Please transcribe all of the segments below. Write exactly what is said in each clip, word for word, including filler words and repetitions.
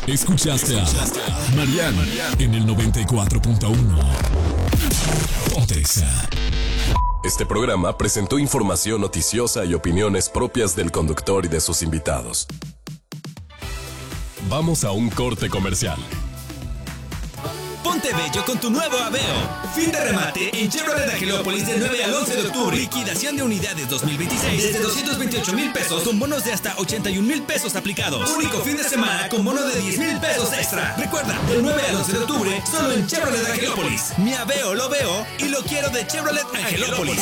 Escuchaste a Mariana en el noventa y cuatro punto uno. Ponte Exa. Este programa presentó información noticiosa y opiniones propias del conductor y de sus invitados. Vamos a un corte comercial. Ponte bello con tu nuevo Aveo. Fin de remate en Chevrolet Angelópolis del nueve al once de octubre. Liquidación de unidades dos mil veintiséis desde doscientos veintiocho mil pesos con bonos de hasta ochenta y un mil pesos aplicados. Único fin de semana con bono de diez mil pesos extra. Recuerda, del nueve al once de octubre solo en Chevrolet Angelópolis. Mi Aveo lo veo y lo quiero de Chevrolet Angelópolis.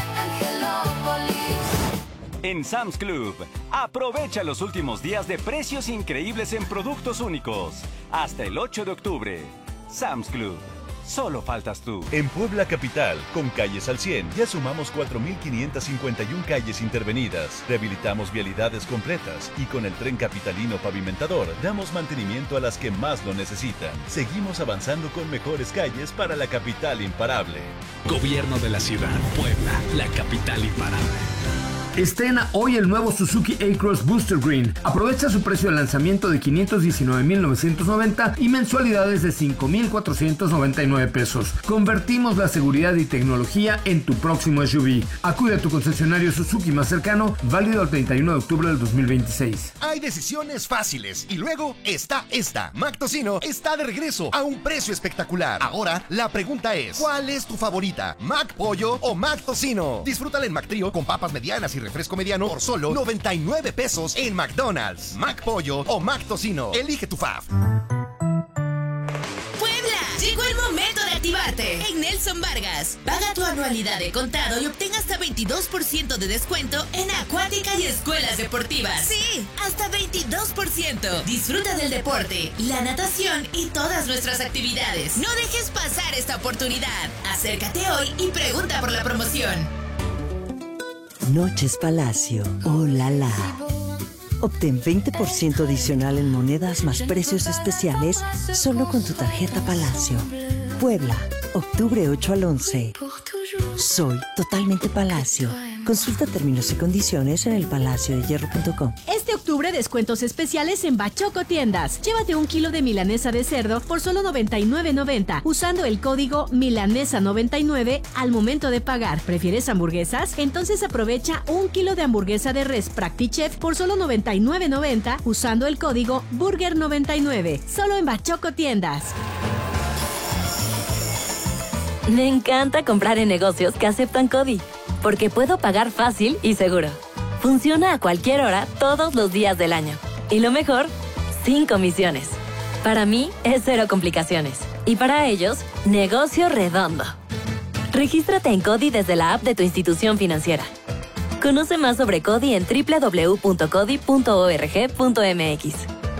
En Sam's Club, aprovecha los últimos días de precios increíbles en productos únicos. Hasta el ocho de octubre. Sam's Club. Solo faltas tú. En Puebla Capital, con Calles al cien, ya sumamos cuatro mil quinientas cincuenta y una calles intervenidas. Rehabilitamos vialidades completas y con el Tren Capitalino Pavimentador damos mantenimiento a las que más lo necesitan. Seguimos avanzando con mejores calles para la capital imparable. Gobierno de la ciudad, Puebla, la capital imparable. Estrena hoy el nuevo Suzuki A-Cross Booster Green. Aprovecha su precio de lanzamiento de quinientos diecinueve mil novecientos noventa y mensualidades de cinco mil cuatrocientos noventa y nueve pesos. Convertimos la seguridad y tecnología en tu próximo S U V. Acude a tu concesionario Suzuki más cercano, válido el treinta y uno de octubre del dos mil veintiséis. Hay decisiones fáciles y luego está esta. Mac Tocino está de regreso a un precio espectacular. Ahora la pregunta es, ¿cuál es tu favorita? ¿Mac Pollo o Mac Tocino? Disfrútala en Mac Trío con papas medianas y refresco mediano por solo noventa y nueve pesos en McDonald's. Mac Pollo o Mac Tocino. Elige tu fave. Puebla, llegó el momento de activarte. En Nelson Vargas, paga tu anualidad de contado y obtén hasta veintidós por ciento de descuento en acuática y escuelas deportivas. Sí, hasta veintidós por ciento. Disfruta del deporte, la natación y todas nuestras actividades. No dejes pasar esta oportunidad. Acércate hoy y pregunta por la promoción. Noches Palacio, oh la la. Obtén veinte por ciento adicional en monedas más precios especiales solo con tu tarjeta Palacio. Puebla, octubre ocho al once. Soy totalmente Palacio. Consulta términos y condiciones en el palacio de hierro punto com. Este octubre descuentos especiales en Bachoco Tiendas. Llévate un kilo de milanesa de cerdo por solo noventa y nueve noventa usando el código milanesa noventa y nueve al momento de pagar. ¿Prefieres hamburguesas? Entonces aprovecha un kilo de hamburguesa de res PractiChef por solo noventa y nueve noventa usando el código burger noventa y nueve. Solo en Bachoco Tiendas. Me encanta comprar en negocios que aceptan CODI, porque puedo pagar fácil y seguro. Funciona a cualquier hora, todos los días del año. Y lo mejor, sin comisiones. Para mí, es cero complicaciones. Y para ellos, negocio redondo. Regístrate en CODI desde la app de tu institución financiera. Conoce más sobre CODI en doble u doble u doble u punto codi punto org punto m x.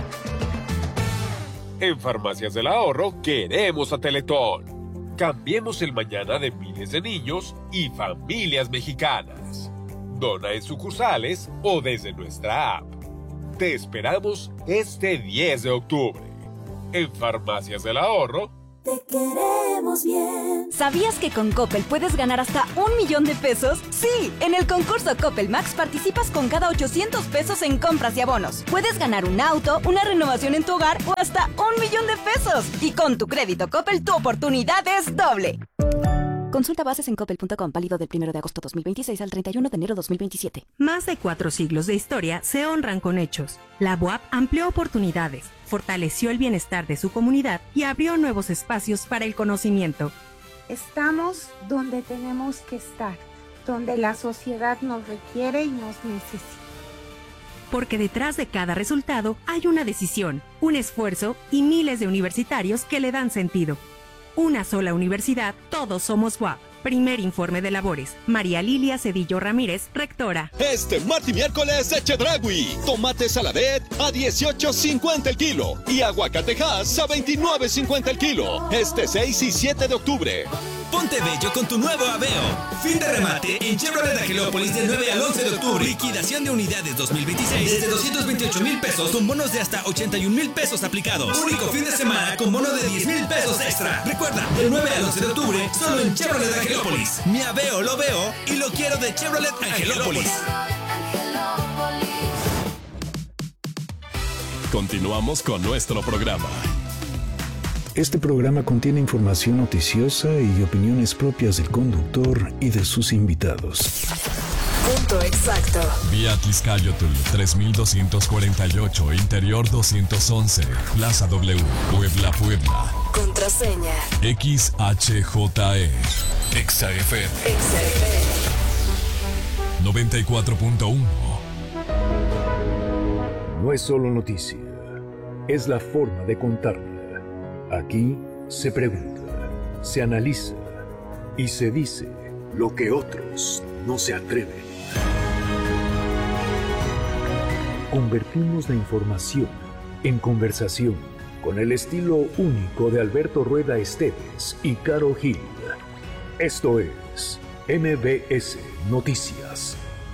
En Farmacias del Ahorro queremos a Teletón. Cambiemos el mañana de miles de niños y familias mexicanas. Dona en sucursales o desde nuestra app. Te esperamos este diez de octubre. En Farmacias del Ahorro. Te queremos bien. ¿Sabías que con Coppel puedes ganar hasta un millón de pesos? Sí, en el concurso Coppel Max participas con cada ochocientos pesos en compras y abonos. Puedes ganar un auto, una renovación en tu hogar o hasta un millón de pesos. Y con tu crédito Coppel tu oportunidad es doble. Consulta bases en coppel punto com, válido del primero de agosto dos mil veintiséis al treinta y uno de enero dos mil veintisiete. Más de cuatro siglos de historia se honran con hechos. La B U A P amplió oportunidades, fortaleció el bienestar de su comunidad y abrió nuevos espacios para el conocimiento. Estamos donde tenemos que estar, donde la sociedad nos requiere y nos necesita. Porque detrás de cada resultado hay una decisión, un esfuerzo y miles de universitarios que le dan sentido. Una sola universidad, todos somos B U A P. Primer informe de labores. María Lilia Cedillo Ramírez, rectora. Este martes y miércoles de Chedraui. Tomate saladet a dieciocho cincuenta el kilo y aguacatejas a veintinueve cincuenta el kilo. Este seis y siete de octubre. Ponte bello con tu nuevo Aveo. Fin de remate en Chevrolet Angelópolis del nueve al once de octubre. Liquidación de unidades dos mil veintiséis desde doscientos veintiocho mil pesos con bonos de hasta ochenta y un mil pesos aplicados. Único fin de semana con bono de diez mil pesos extra. Recuerda, del nueve al once de octubre solo en Chevrolet Angelópolis. Mi Aveo lo veo y lo quiero de Chevrolet Angelópolis. Continuamos con nuestro programa. Este programa contiene información noticiosa y opiniones propias del conductor y de sus invitados. Punto exacto. Vía Tizcayotl tres mil doscientos cuarenta y ocho, Interior doscientos once, Plaza W, Puebla, Puebla. Contraseña. X H J E. Exa F M. Exa F M. noventa y cuatro punto uno. No es solo noticia, es la forma de contarla. Aquí se pregunta, se analiza y se dice lo que otros no se atreven. Convertimos la información en conversación con el estilo único de Alberto Rueda Esteves y Caro Gil. Esto es M B S Noticias.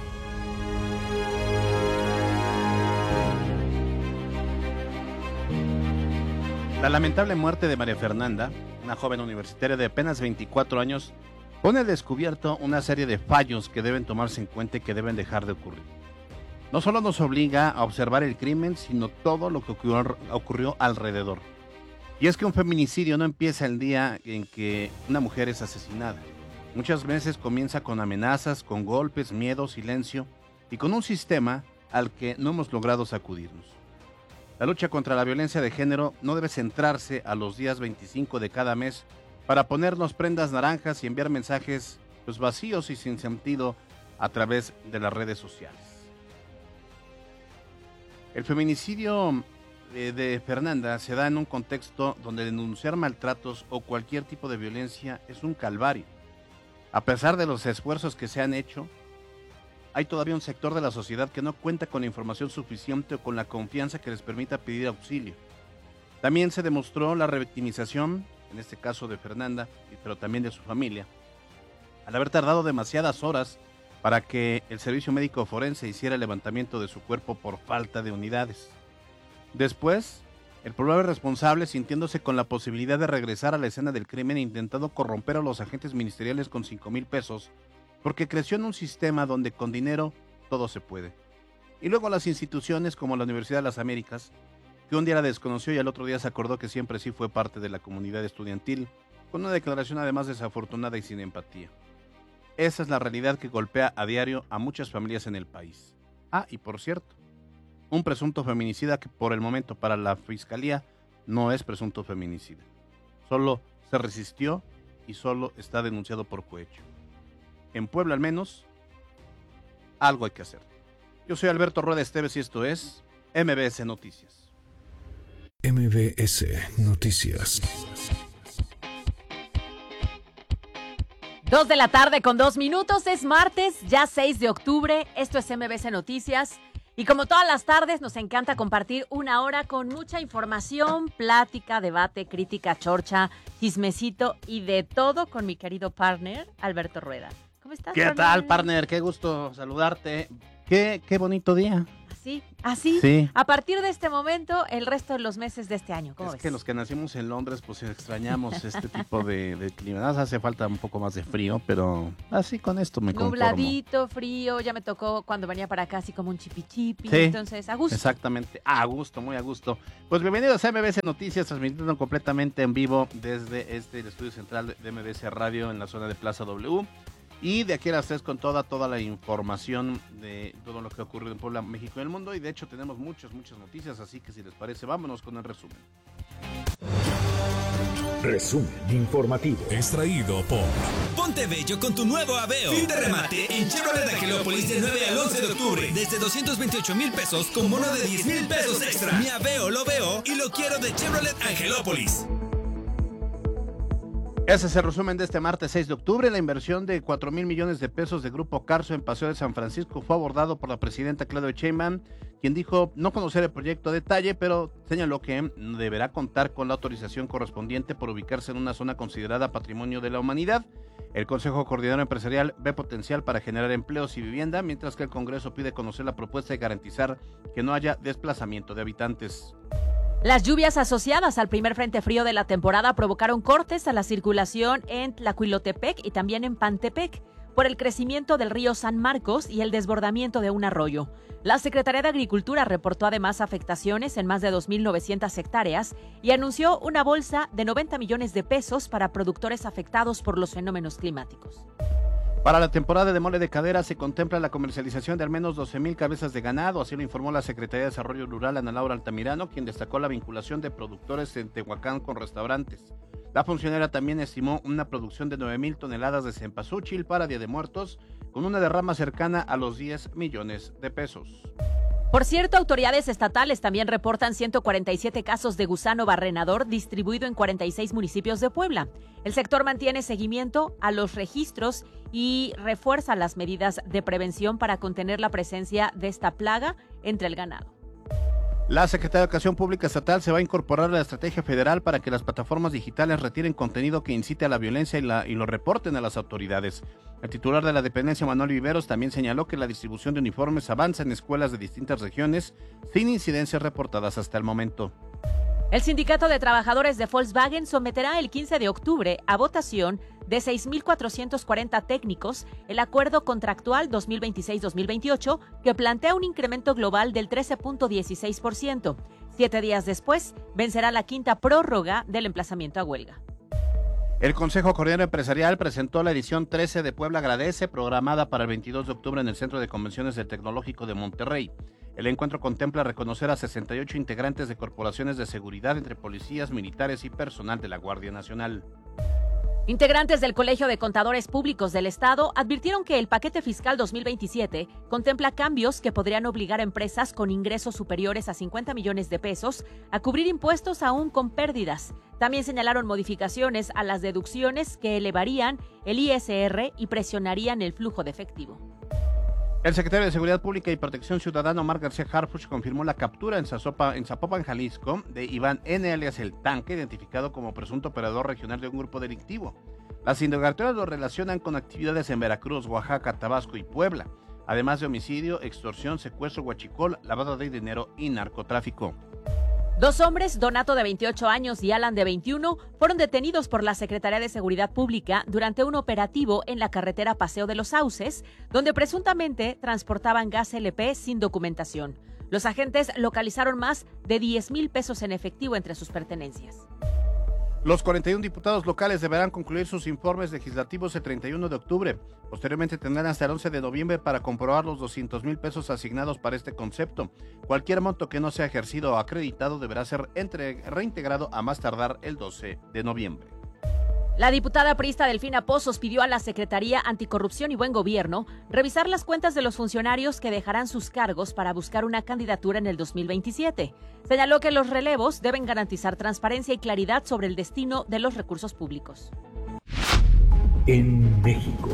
La lamentable muerte de María Fernanda, una joven universitaria de apenas veinticuatro años, pone al descubierto una serie de fallos que deben tomarse en cuenta y que deben dejar de ocurrir. No solo nos obliga a observar el crimen, sino todo lo que ocurrió, ocurrió alrededor. Y es que un feminicidio no empieza el día en que una mujer es asesinada. Muchas veces comienza con amenazas, con golpes, miedo, silencio y con un sistema al que no hemos logrado sacudirnos. La lucha contra la violencia de género no debe centrarse a los días veinticinco de cada mes para ponernos prendas naranjas y enviar mensajes pues, vacíos y sin sentido a través de las redes sociales. El feminicidio eh, de Fernanda se da en un contexto donde denunciar maltratos o cualquier tipo de violencia es un calvario. A pesar de los esfuerzos que se han hecho, hay todavía un sector de la sociedad que no cuenta con la información suficiente o con la confianza que les permita pedir auxilio. También se demostró la revictimización, en este caso de Fernanda, pero también de su familia, al haber tardado demasiadas horas para que el servicio médico forense hiciera el levantamiento de su cuerpo por falta de unidades. Después, el probable responsable, sintiéndose con la posibilidad de regresar a la escena del crimen, intentando corromper a los agentes ministeriales con cinco mil pesos, porque creció en un sistema donde con dinero todo se puede. Y luego las instituciones como la Universidad de las Américas, que un día la desconoció y al otro día se acordó que siempre sí fue parte de la comunidad estudiantil, con una declaración además desafortunada y sin empatía. Esa es la realidad que golpea a diario a muchas familias en el país. Ah, y por cierto, un presunto feminicida que por el momento para la Fiscalía no es presunto feminicida. Solo se resistió y solo está denunciado por cohecho. En Puebla al menos, algo hay que hacer. Yo soy Alberto Rueda Esteves y esto es M B S Noticias. M B S Noticias. Dos de la tarde con dos minutos, es martes, ya seis de octubre, esto es M B S Noticias. Y como todas las tardes, nos encanta compartir una hora con mucha información, plática, debate, crítica, chorcha, chismecito y de todo con mi querido partner, Alberto Rueda. ¿Cómo estás, ¿Qué partner? tal, partner? Qué gusto saludarte. Qué, qué bonito día. ¿Así? ¿Así? Sí. A partir de este momento, el resto de los meses de este año, ¿cómo es ves? que los que nacimos en Londres, pues extrañamos este tipo de, de clima. Nos hace falta un poco más de frío, pero así con esto me conformo. Nubladito, frío, ya me tocó cuando venía para acá así como un chipichipi, sí, entonces a gusto. Exactamente, a gusto, muy a gusto. Pues bienvenidos a M B S Noticias, transmitiendo completamente en vivo desde este el estudio central de M B S Radio en la zona de Plaza W. Y de aquí a las tres con toda, toda la información de todo lo que ha ocurrido en Puebla, México y el mundo. Y de hecho tenemos muchas, muchas noticias, así que si les parece, vámonos con el resumen. Resumen informativo. Extraído por Ponte bello con tu nuevo Aveo. Fin de remate en Chevrolet Angelópolis del nueve al once de octubre. Desde doscientos veintiocho mil pesos con bono de diez mil pesos extra. Mi Aveo lo veo y lo quiero de Chevrolet Angelópolis. Ese es el resumen de este martes seis de octubre. La inversión de cuatro mil millones de pesos de Grupo Carso en Paseo de San Francisco fue abordado por la presidenta Claudia Sheinbaum, quien dijo no conocer el proyecto a detalle, pero señaló que deberá contar con la autorización correspondiente por ubicarse en una zona considerada Patrimonio de la Humanidad. El Consejo Coordinador Empresarial ve potencial para generar empleos y vivienda, mientras que el Congreso pide conocer la propuesta y garantizar que no haya desplazamiento de habitantes. Las lluvias asociadas al primer frente frío de la temporada provocaron cortes a la circulación en Tlacuilotepec y también en Pantepec. por el crecimiento del río San Marcos y el desbordamiento de un arroyo. La Secretaría de Agricultura reportó además afectaciones en más de dos mil novecientas hectáreas y anunció una bolsa de noventa millones de pesos para productores afectados por los fenómenos climáticos. Para la temporada de mole de cadera se contempla la comercialización de al menos doce mil cabezas de ganado, así lo informó la Secretaría de Desarrollo Rural, Ana Laura Altamirano, quien destacó la vinculación de productores en Tehuacán con restaurantes. La funcionaria también estimó una producción de nueve mil toneladas de cempasúchil para Día de Muertos, con una derrama cercana a los diez millones de pesos. Por cierto, autoridades estatales también reportan ciento cuarenta y siete casos de gusano barrenador distribuido en cuarenta y seis municipios de Puebla. El sector mantiene seguimiento a los registros y refuerza las medidas de prevención para contener la presencia de esta plaga entre el ganado. La Secretaría de Educación Pública Estatal se va a incorporar a la estrategia federal para que las plataformas digitales retiren contenido que incite a la violencia y, la, y lo reporten a las autoridades. El titular de la dependencia, Manuel Viveros, también señaló que la distribución de uniformes avanza en escuelas de distintas regiones sin incidencias reportadas hasta el momento. El Sindicato de Trabajadores de Volkswagen someterá el quince de octubre a votación de seis mil cuatrocientos cuarenta técnicos el acuerdo contractual dos mil veintiséis dos mil veintiocho que plantea un incremento global del trece punto dieciséis por ciento. Siete días después, vencerá la quinta prórroga del emplazamiento a huelga. El Consejo Coordinador Empresarial presentó la edición trece de Puebla Agradece, programada para el veintidós de octubre en el Centro de Convenciones del Tecnológico de Monterrey. El encuentro contempla reconocer a sesenta y ocho integrantes de corporaciones de seguridad entre policías, militares y personal de la Guardia Nacional. Integrantes del Colegio de Contadores Públicos del Estado advirtieron que el paquete fiscal dos mil veintisiete contempla cambios que podrían obligar a empresas con ingresos superiores a cincuenta millones de pesos a cubrir impuestos aún con pérdidas. También señalaron modificaciones a las deducciones que elevarían el I S R y presionarían el flujo de efectivo. El secretario de Seguridad Pública y Protección Ciudadana, Omar García Harfuch, confirmó la captura en, Zazopa, en Zapopan, Jalisco, de Iván N. alias El Tanque, identificado como presunto operador regional de un grupo delictivo. Las indagatorias lo relacionan con actividades en Veracruz, Oaxaca, Tabasco y Puebla, además de homicidio, extorsión, secuestro, huachicol, lavado de dinero y narcotráfico. Dos hombres, Donato de veintiocho años y Alan de veintiuno, fueron detenidos por la Secretaría de Seguridad Pública durante un operativo en la carretera Paseo de los Sauces, donde presuntamente transportaban gas L P sin documentación. Los agentes localizaron más de diez mil pesos en efectivo entre sus pertenencias. Los cuarenta y uno diputados locales deberán concluir sus informes legislativos el treinta y uno de octubre. Posteriormente tendrán hasta el once de noviembre para comprobar los doscientos mil pesos asignados para este concepto. Cualquier monto que no sea ejercido o acreditado deberá ser entre, reintegrado a más tardar el doce de noviembre. La diputada priista Delfina Pozos pidió a la Secretaría Anticorrupción y Buen Gobierno revisar las cuentas de los funcionarios que dejarán sus cargos para buscar una candidatura en el dos mil veintisiete. Señaló que los relevos deben garantizar transparencia y claridad sobre el destino de los recursos públicos. En México.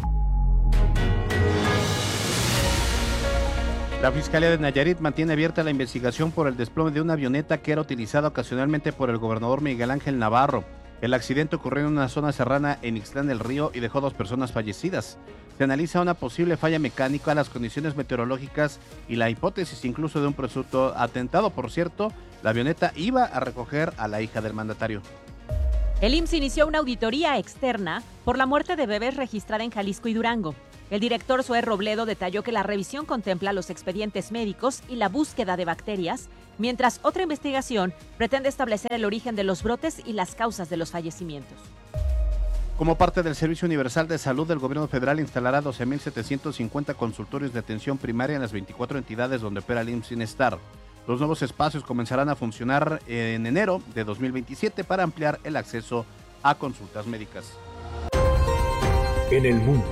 La Fiscalía de Nayarit mantiene abierta la investigación por el desplome de una avioneta que era utilizada ocasionalmente por el gobernador Miguel Ángel Navarro. El accidente ocurrió en una zona serrana en Ixtlán del Río y dejó dos personas fallecidas. Se analiza una posible falla mecánica, las condiciones meteorológicas y la hipótesis incluso de un presunto atentado. Por cierto, la avioneta iba a recoger a la hija del mandatario. El I M S S inició una auditoría externa por la muerte de bebés registrada en Jalisco y Durango. El director Zoé Robledo detalló que la revisión contempla los expedientes médicos y la búsqueda de bacterias, mientras otra investigación pretende establecer el origen de los brotes y las causas de los fallecimientos. Como parte del Servicio Universal de Salud, el gobierno federal instalará doce mil setecientos cincuenta consultorios de atención primaria en las veinticuatro entidades donde opera el I M S S Bienestar. Los nuevos espacios comenzarán a funcionar en enero de dos mil veintisiete para ampliar el acceso a consultas médicas. En el mundo.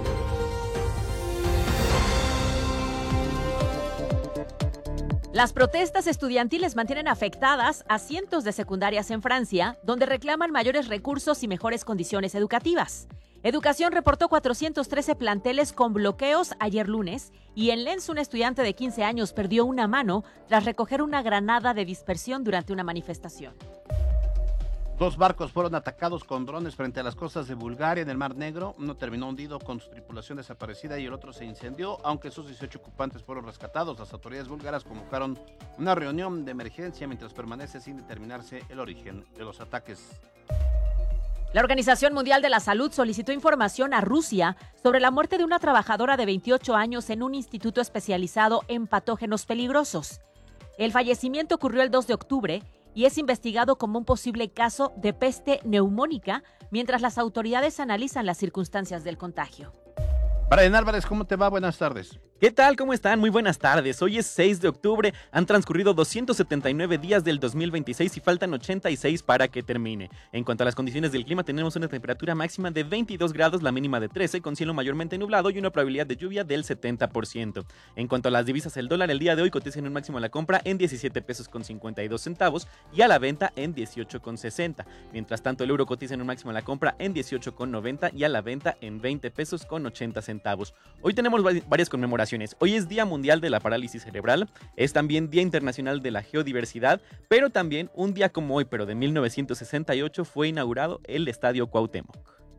Las protestas estudiantiles mantienen afectadas a cientos de secundarias en Francia, donde reclaman mayores recursos y mejores condiciones educativas. Educación reportó cuatrocientos trece planteles con bloqueos ayer lunes y en Lens un estudiante de quince años perdió una mano tras recoger una granada de dispersión durante una manifestación. Dos barcos fueron atacados con drones frente a las costas de Bulgaria en el Mar Negro. Uno terminó hundido con su tripulación desaparecida y el otro se incendió, aunque sus dieciocho ocupantes fueron rescatados. Las autoridades búlgaras convocaron una reunión de emergencia mientras permanece sin determinarse el origen de los ataques. La Organización Mundial de la Salud solicitó información a Rusia sobre la muerte de una trabajadora de veintiocho años en un instituto especializado en patógenos peligrosos. El fallecimiento ocurrió el dos de octubre y es investigado como un posible caso de peste neumónica, mientras las autoridades analizan las circunstancias del contagio. Brian Álvarez, ¿cómo te va? Buenas tardes. ¿Qué tal? ¿Cómo están? Muy buenas tardes. Hoy es seis de octubre, han transcurrido doscientos setenta y nueve días del dos mil veintiséis y faltan ochenta y seis para que termine. En cuanto a las condiciones del clima, tenemos una temperatura máxima de veintidós grados, la mínima de trece, con cielo mayormente nublado y una probabilidad de lluvia del setenta por ciento. En cuanto a las divisas, el dólar el día de hoy cotiza en un máximo a la compra en diecisiete pesos con cincuenta y dos centavos y a la venta en dieciocho con sesenta. Mientras tanto, el euro cotiza en un máximo a la compra en dieciocho con noventa y a la venta en veinte pesos con ochenta centavos. Hoy tenemos varias conmemoraciones. Hoy es Día Mundial de la Parálisis Cerebral, es también Día Internacional de la Geodiversidad, pero también un día como hoy, pero de mil novecientos sesenta y ocho, fue inaugurado el Estadio Cuauhtémoc.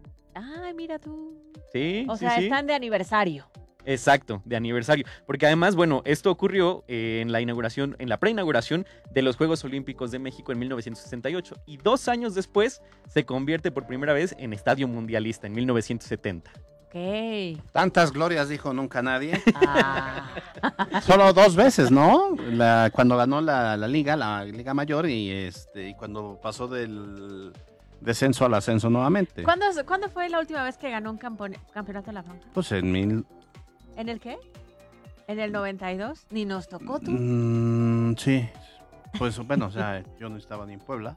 Ay, mira tú. Sí, O sí, sea, sí. están de aniversario. Exacto, de aniversario, porque además, bueno, esto ocurrió eh, en la inauguración, en la preinauguración de los Juegos Olímpicos de México en mil novecientos sesenta y ocho, y dos años después se convierte por primera vez en estadio mundialista, en mil novecientos setenta. Ok. Tantas glorias dijo nunca nadie. Ah. Solo dos veces, ¿no? La, cuando ganó la, la liga, la liga mayor, y este y cuando pasó del descenso al ascenso nuevamente. ¿Cuándo, ¿Cuándo fue la última vez que ganó un campo- campeonato de la fama? Pues en mil... ¿En el qué? ¿En el noventa y dos? Ni nos tocó tú. Mm, sí, pues bueno, o sea, yo no estaba ni en Puebla.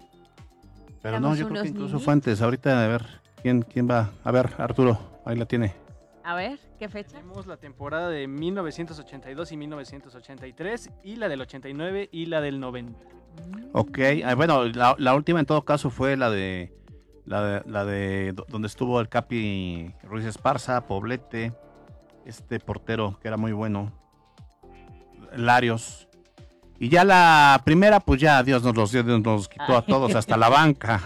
Pero Éramos no, yo creo que unos incluso niños. fue antes. Ahorita, a ver, ¿quién, quién va? A ver, Arturo, ahí la tiene. A ver, ¿qué fecha? Tenemos la temporada de mil novecientos ochenta y dos y mil novecientos ochenta y tres y la del ochenta y nueve y la del noventa. Ok, ah, bueno, la, la última en todo caso fue la de, la de, la de do- donde estuvo el Capi Ruiz Esparza, Poblete, este portero que era muy bueno, Larios. Y ya la primera, pues ya Dios nos los dio, Dios nos quitó a todos, hasta la banca.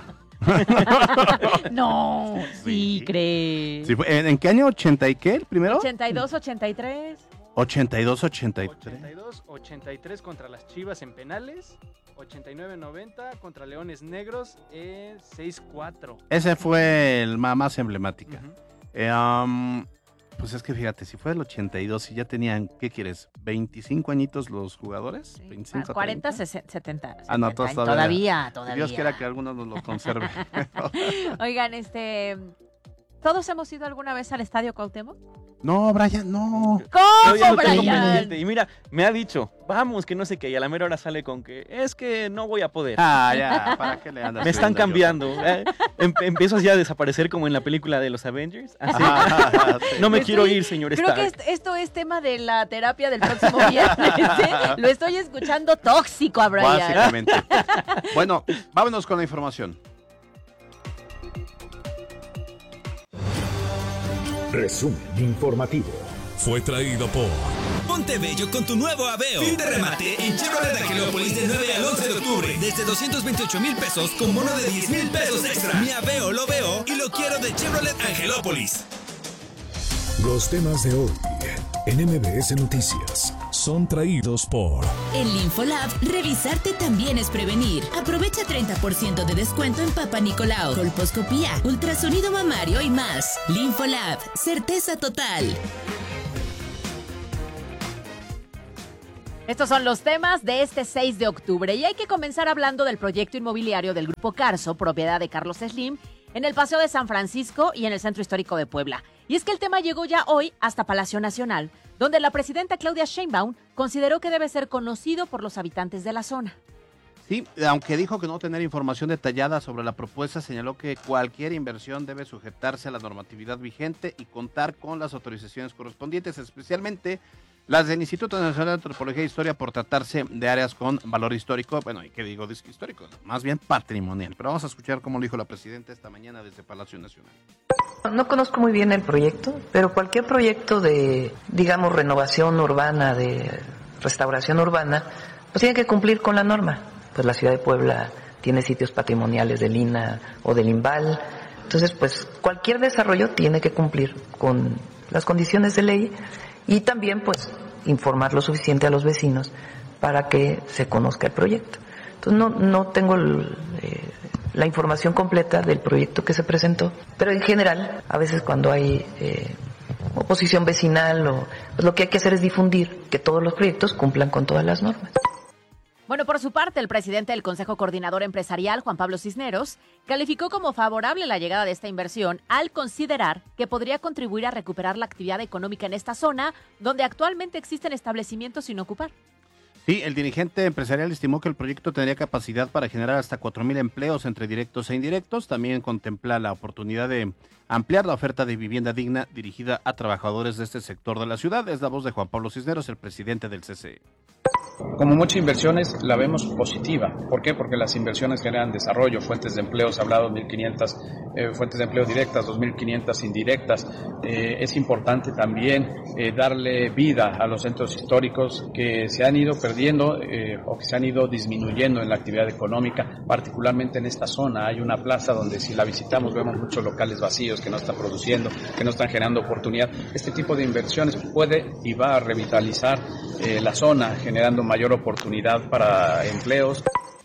No, sí, crees. Sí, fue- ¿en, en qué año? ¿ochenta y qué? ¿El primero? ochenta y dos, ochenta y tres. ochenta y dos, ochenta y tres. ochenta y dos, ochenta y tres contra las Chivas en penales, ochenta y nueve, noventa contra Leones Negros, eh, seis cuatro. Ese fue el ma- más emblemática. Eh, um, pues es que fíjate, si fue el ochenta y dos y ya tenían, ¿qué quieres? ¿veinticinco añitos los jugadores? ¿veinticinco, cuarenta, sesenta, setenta. Ah, no, setenta. todavía. Todavía, todavía. Dios quiera que algunos nos lo conserve. Oigan, este... ¿Todos hemos ido alguna vez al Estadio Cuauhtémoc? No, Brian, no. ¿Cómo, Yo ya lo tengo Brian? pendiente. Y mira, me ha dicho, vamos, que no sé qué, y a la mera hora sale con que es que no voy a poder. Ah, ya, ¿para qué le andas Me están subiendo, cambiando. eh. Em- empiezo ya a desaparecer como en la película de los Avengers. Así. Ah, sí. No me Estoy- quiero ir, señor Creo Stark. que est- esto es tema de la terapia del próximo viernes. ¿eh? Lo estoy escuchando tóxico a Brian. Básicamente. Bueno, vámonos con la información. Resumen informativo. Fue traído por Ponte bello con tu nuevo Aveo. Fin de remate en Chevrolet Angelópolis del nueve al once de octubre. Desde doscientos veintiocho mil pesos con bono de diez mil pesos extra. Mi Aveo lo veo y lo quiero de Chevrolet Angelópolis. los temas de hoy en M B S Noticias. Son traídos por En Linfolab, revisarte también es prevenir. Aprovecha treinta por ciento de descuento en Papa Nicolau, colposcopía, ultrasonido mamario y más. Linfolab, certeza total. Estos son los temas de este seis de octubre y hay que comenzar hablando del proyecto inmobiliario del Grupo Carso, propiedad de Carlos Slim, en el Paseo de San Francisco y en el Centro Histórico de Puebla. Y es que el tema llegó ya hoy hasta Palacio Nacional, donde la presidenta Claudia Sheinbaum consideró que debe ser conocido por los habitantes de la zona. Sí, aunque dijo que no tener información detallada sobre la propuesta, señaló que cualquier inversión debe sujetarse a la normatividad vigente y contar con las autorizaciones correspondientes, especialmente las del Instituto Nacional de Antropología e Historia, por tratarse de áreas con valor histórico, bueno, ¿y qué digo de histórico? Más bien patrimonial. Pero vamos a escuchar cómo lo dijo la presidenta esta mañana desde Palacio Nacional. No conozco muy bien el proyecto, pero cualquier proyecto de, digamos, renovación urbana, de restauración urbana, pues tiene que cumplir con la norma. Pues la ciudad de Puebla tiene sitios patrimoniales del I N A o del INVAL. Entonces, pues cualquier desarrollo tiene que cumplir con las condiciones de ley y también, pues, informar lo suficiente a los vecinos para que se conozca el proyecto. Entonces, no, no tengo el, eh, la información completa del proyecto que se presentó, pero en general, a veces cuando hay eh, oposición vecinal, o, pues lo que hay que hacer es difundir que todos los proyectos cumplan con todas las normas. Bueno, por su parte, el presidente del Consejo Coordinador Empresarial, Juan Pablo Cisneros, calificó como favorable la llegada de esta inversión al considerar que podría contribuir a recuperar la actividad económica en esta zona, donde actualmente existen establecimientos sin ocupar. Sí, el dirigente empresarial estimó que el proyecto tendría capacidad para generar hasta cuatro mil empleos entre directos e indirectos. También contempla la oportunidad de ampliar la oferta de vivienda digna dirigida a trabajadores de este sector de la ciudad. Es la voz de Juan Pablo Cisneros, el presidente del C C E. Como muchas inversiones, la vemos positiva. ¿Por qué? Porque las inversiones generan desarrollo, fuentes de empleo, se ha hablado de mil quinientas eh, fuentes de empleo directas, dos mil quinientas indirectas. Eh, es importante también eh, darle vida a los centros históricos que se han ido perdiendo eh, o que se han ido disminuyendo en la actividad económica, particularmente en esta zona. Hay una plaza donde si la visitamos vemos muchos locales vacíos que no están produciendo, que no están generando oportunidad. Este tipo de inversiones puede y va a revitalizar eh, la zona, generando mayor oportunidad para empleos.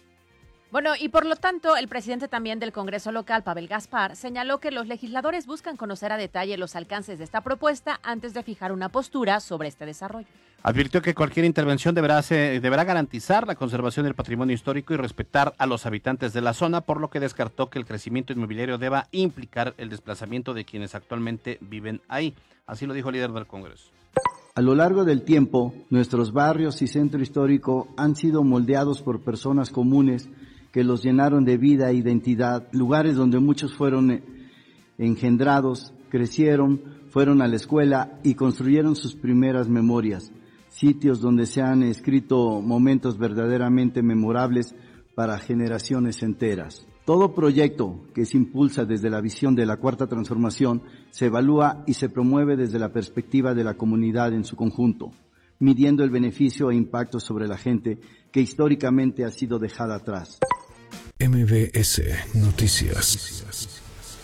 Bueno, y por lo tanto, el presidente también del Congreso local, Pavel Gaspar, señaló que los legisladores buscan conocer a detalle los alcances de esta propuesta antes de fijar una postura sobre este desarrollo. Advirtió que cualquier intervención deberá, ser, deberá garantizar la conservación del patrimonio histórico y respetar a los habitantes de la zona, por lo que descartó que el crecimiento inmobiliario deba implicar el desplazamiento de quienes actualmente viven ahí. Así lo dijo el líder del Congreso. A lo largo del tiempo, nuestros barrios y centro histórico han sido moldeados por personas comunes que los llenaron de vida e identidad, lugares donde muchos fueron engendrados, crecieron, fueron a la escuela y construyeron sus primeras memorias, sitios donde se han escrito momentos verdaderamente memorables para generaciones enteras. Todo proyecto que se impulsa desde la visión de la Cuarta Transformación se evalúa y se promueve desde la perspectiva de la comunidad en su conjunto, midiendo el beneficio e impacto sobre la gente que históricamente ha sido dejada atrás. M B S Noticias.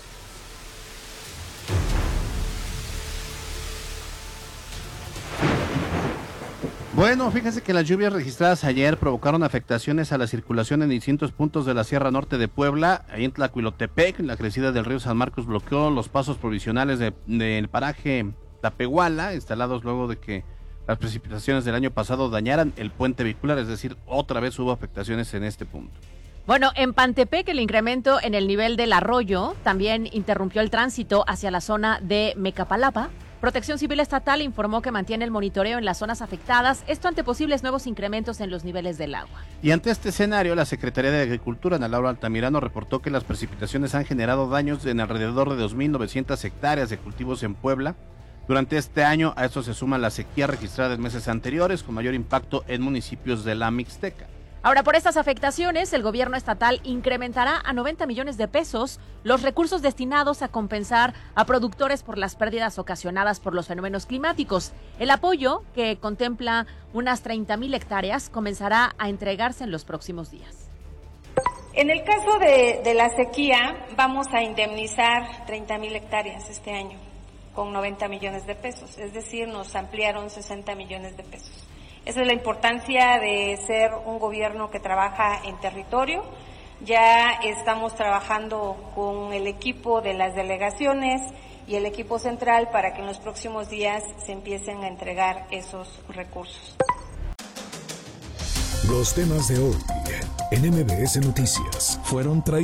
Bueno, fíjense que las lluvias registradas ayer provocaron afectaciones a la circulación en distintos puntos de la Sierra Norte de Puebla. Ahí en Tlacuilotepec, la crecida del río San Marcos bloqueó los pasos provisionales del de, de paraje Tapehuala, instalados luego de que las precipitaciones del año pasado dañaran el puente vehicular, es decir, otra vez hubo afectaciones en este punto. Bueno, en Pantepec el incremento en el nivel del arroyo también interrumpió el tránsito hacia la zona de Mecapalapa. Protección Civil Estatal informó que mantiene el monitoreo en las zonas afectadas, esto ante posibles nuevos incrementos en los niveles del agua. Y ante este escenario, la Secretaría de Agricultura, Ana Laura Altamirano, reportó que las precipitaciones han generado daños en alrededor de dos mil novecientas hectáreas de cultivos en Puebla. Durante este año, a esto se suma la sequía registrada en meses anteriores, con mayor impacto en municipios de la Mixteca. Ahora, por estas afectaciones, el gobierno estatal incrementará a noventa millones de pesos los recursos destinados a compensar a productores por las pérdidas ocasionadas por los fenómenos climáticos. El apoyo, que contempla unas treinta mil hectáreas, comenzará a entregarse en los próximos días. En el caso de, de la sequía, vamos a indemnizar treinta mil hectáreas este año con noventa millones de pesos, es decir, nos ampliaron sesenta millones de pesos. Esa es la importancia de ser un gobierno que trabaja en territorio. Ya estamos trabajando con el equipo de las delegaciones y el equipo central para que en los próximos días se empiecen a entregar esos recursos. Los temas de hoy en M B S Noticias fueron traídos